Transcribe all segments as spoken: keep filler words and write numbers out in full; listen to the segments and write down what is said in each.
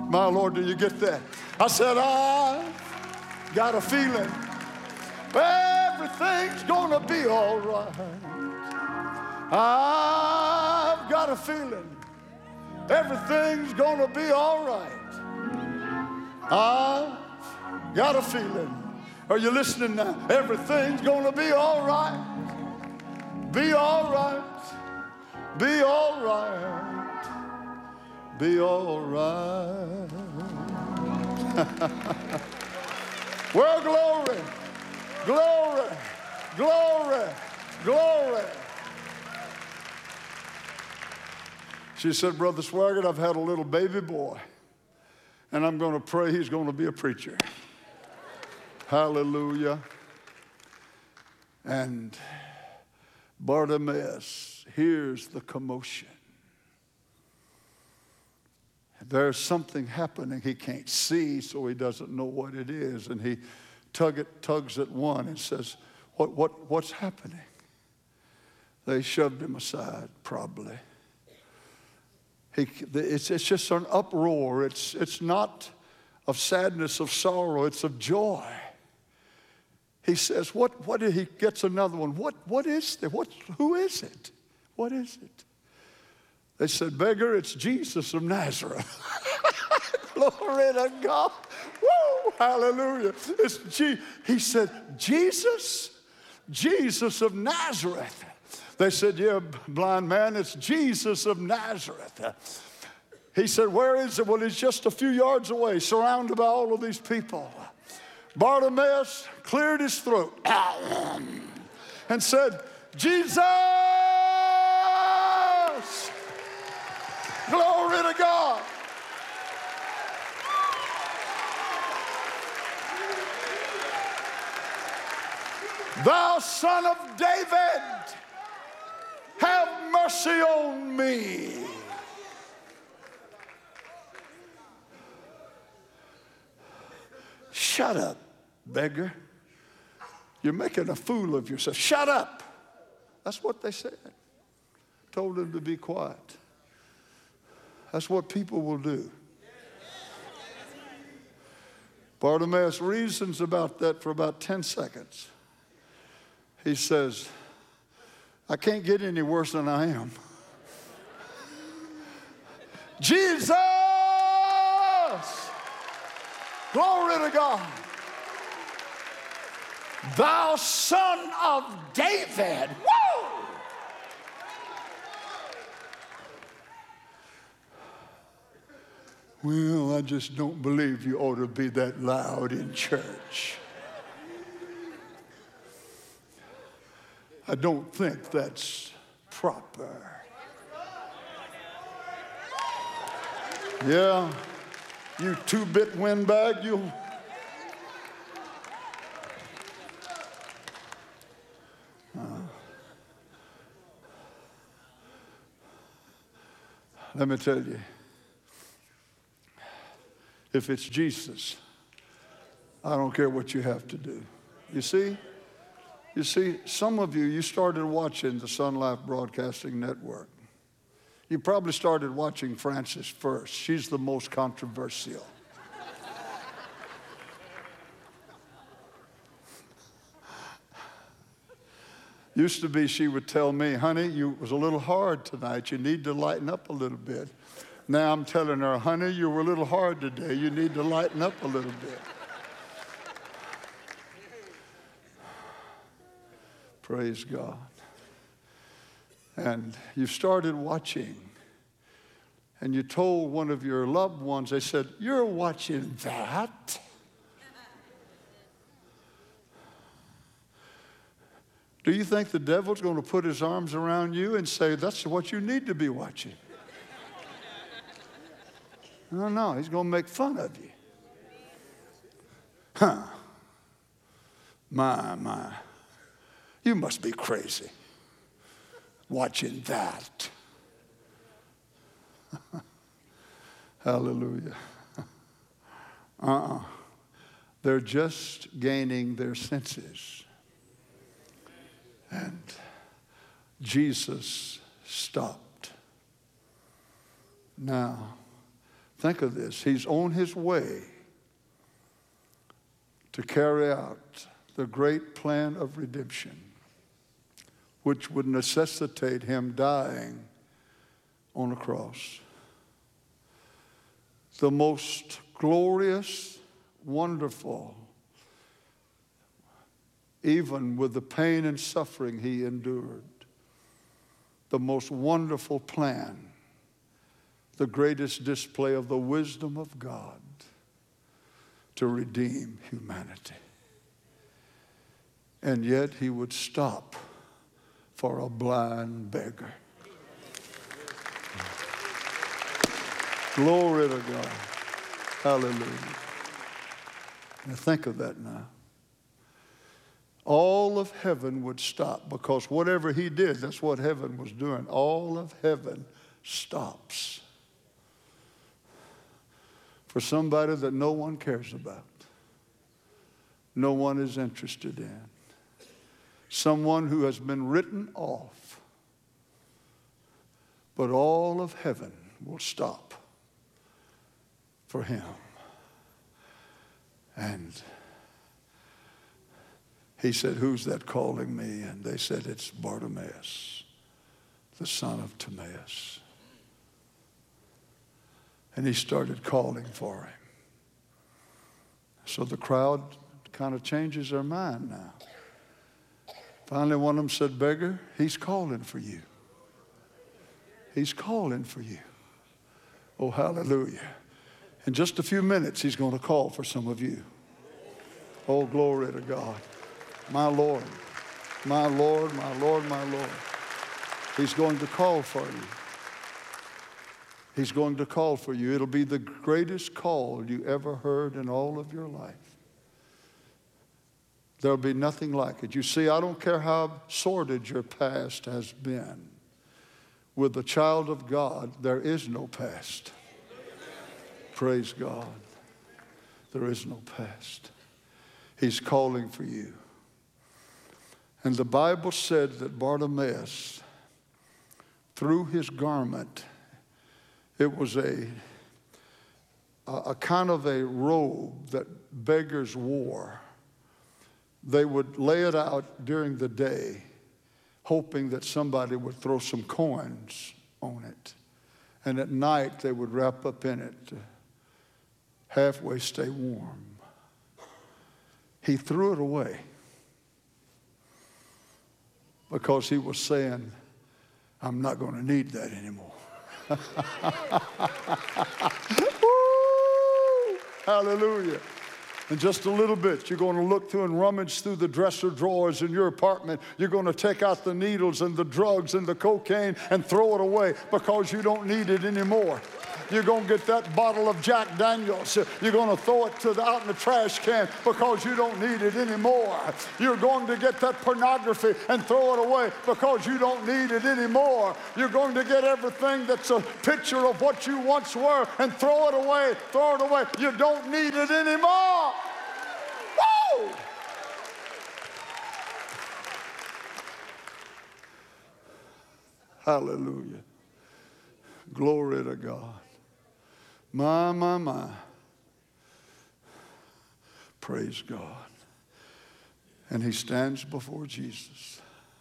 My Lord, do you get that? I said, I got a feeling everything's gonna be all right. I've got a feeling everything's gonna be all right. I've got a feeling. Are you listening now? Everything's gonna be all right. Be all right. Be all right. Be all right. Well, glory, glory, glory, glory. She said, Brother Swaggart, I've had a little baby boy, and I'm going to pray he's going to be a preacher. Hallelujah. And Bartimaeus hears the commotion. There's something happening he can't see, so he doesn't know what it is. And he tug it, tugs at one and says, what, what, what's happening? They shoved him aside, probably. He, it's, it's just an uproar. It's, it's not of sadness, of sorrow. It's of joy. He says, what, what, he gets another one. What, what is there? What, who is it? What is it? They said, beggar, it's Jesus of Nazareth. Glory to God. Woo, hallelujah. It's G- he said, Jesus? Jesus of Nazareth. They said, yeah, blind man, it's Jesus of Nazareth. He said, where is it? Well, he's just a few yards away, surrounded by all of these people. Bartimaeus cleared his throat and said, Jesus! Glory to God. Thou son of David, have mercy on me. Shut up, beggar. You're making a fool of yourself. Shut up. That's what they said. Told him to be quiet. That's what people will do. Bartimaeus reasons about that for about ten seconds. He says, I can't get any worse than I am. Jesus! Glory to God. Thou son of David. Woo! Well, I just don't believe you ought to be that loud in church. I don't think that's proper. Yeah, you two-bit windbag, you. Uh, let me tell you, if it's Jesus, I don't care what you have to do. You see? You see, some of you, you started watching the Sun Life Broadcasting Network. You probably started watching Frances first. She's the most controversial. Used to be she would tell me, honey, you it was a little hard tonight. You need to lighten up a little bit. Now I'm telling her, honey, you were a little hard today. You need to lighten up a little bit. Praise God. And you started watching, and you told one of your loved ones, they said, you're watching that? Do you think the devil's going to put his arms around you and say, that's what you need to be watching? No, no, he's going to make fun of you. Huh. My, my. You must be crazy watching that. Hallelujah. Uh-uh. They're just gaining their senses. And Jesus stopped. Now, Think of this. He's on his way to carry out the great plan of redemption, which would necessitate him dying on a cross. The most glorious, wonderful, even with the pain and suffering he endured, the most wonderful plan, the greatest display of the wisdom of God to redeem humanity. And yet he would stop for a blind beggar. Glory to God. Hallelujah. Now think of that now. All of heaven would stop, because whatever he did, that's what heaven was doing. All of heaven stops for somebody that no one cares about, no one is interested in, someone who has been written off. But all of heaven will stop for him. And he said, "Who's that calling me?" And they said, "It's Bartimaeus, the son of Timaeus." And he started calling for him. So the crowd kind of changes their mind now. Finally, one of them said, "Beggar, he's calling for you. He's calling for you." Oh, hallelujah. In just a few minutes, he's going to call for some of you. Oh, glory to God. My Lord, my Lord, my Lord, my Lord. He's going to call for you. He's going to call for you. It'll be the greatest call you ever heard in all of your life. There'll be nothing like it. You see, I don't care how sordid your past has been. With the child of God, there is no past. Praise God. There is no past. He's calling for you. And the Bible said that Bartimaeus, through his garment, it was a, a kind of a robe that beggars wore. They would lay it out during the day, hoping that somebody would throw some coins on it. And at night, they would wrap up in it to halfway stay warm. He threw it away because he was saying, "I'm not going to need that anymore." Woo! Hallelujah. In just a little bit, you're going to look through and rummage through the dresser drawers in your apartment. You're going to take out the needles and the drugs and the cocaine and throw it away because you don't need it anymore. You're going to get that bottle of Jack Daniels. You're going to throw it to the, out in the trash can because you don't need it anymore. You're going to get that pornography and throw it away because you don't need it anymore. You're going to get everything that's a picture of what you once were and throw it away, throw it away. You don't need it anymore. Woo! Hallelujah. Glory to God. My, my, my. Praise God. And he stands before Jesus.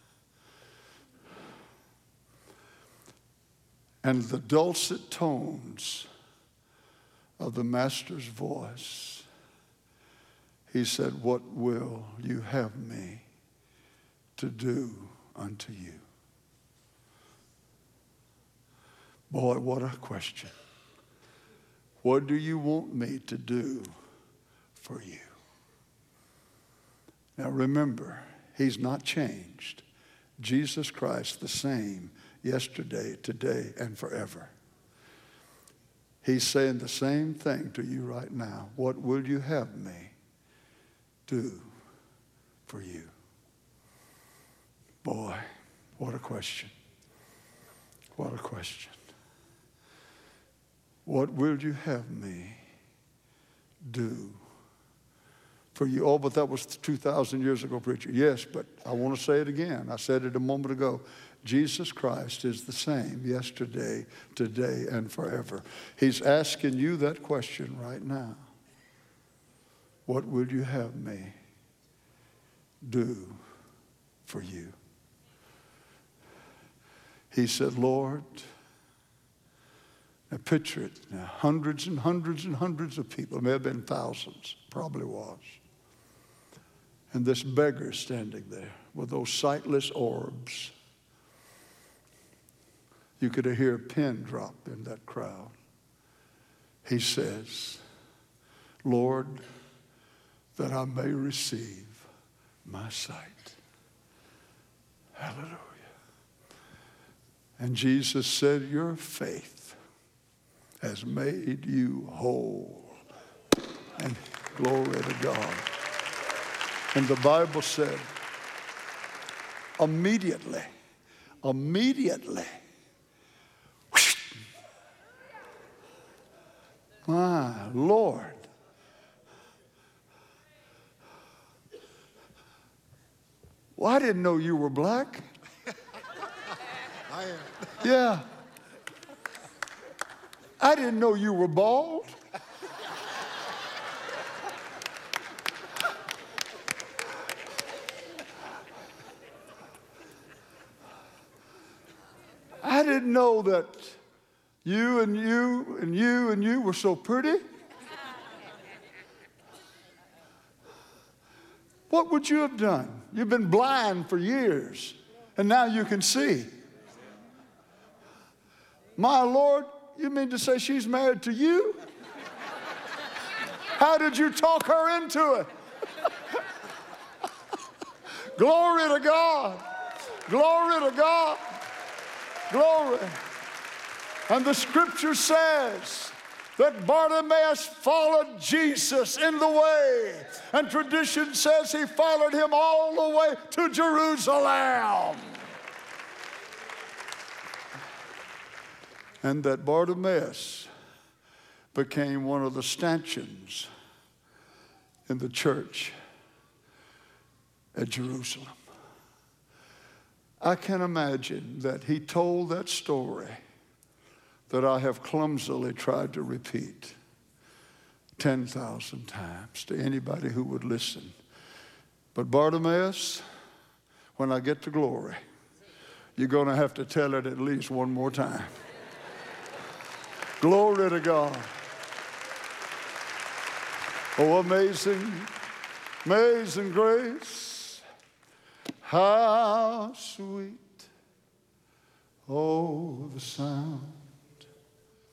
And the dulcet tones of the Master's voice, he said, "What will you have me to do unto you?" Boy, what a question. What do you want me to do for you? Now remember, he's not changed. Jesus Christ the same yesterday, today, and forever. He's saying the same thing to you right now. What will you have me do for you? Boy, what a question. What a question. What will you have me do for you? Oh, but that was two thousand years ago, preacher. Yes, but I want to say it again. I said it a moment ago. Jesus Christ is the same yesterday, today, and forever. He's asking you that question right now. What would you have me do for you? He said, Lord, now picture it. Now, hundreds and hundreds and hundreds of people, it may have been thousands, probably was. And this beggar standing there with those sightless orbs. You could hear a pin drop in that crowd. He says, Lord, that I may receive my sight. Hallelujah. And Jesus said, your faith has made you whole. And glory to God. And the Bible said, immediately, immediately, my Lord. Well, I didn't know you were black. I am. Yeah. I didn't know you were bald. I didn't know that you and you and you and you were so pretty. What would you have done? You've been blind for years, and now you can see. My Lord, you mean to say she's married to you? How did you talk her into it? Glory to God. Glory to God. Glory. And the scripture says that Bartimaeus followed Jesus in the way. And tradition says he followed him all the way to Jerusalem. And that Bartimaeus became one of the stanchions in the church at Jerusalem. I can imagine that he told that story that I have clumsily tried to repeat ten thousand times to anybody who would listen. But Bartimaeus, when I get to glory, you're going to have to tell it at least one more time. Glory to God. Oh, amazing, amazing grace. How sweet, oh, the sound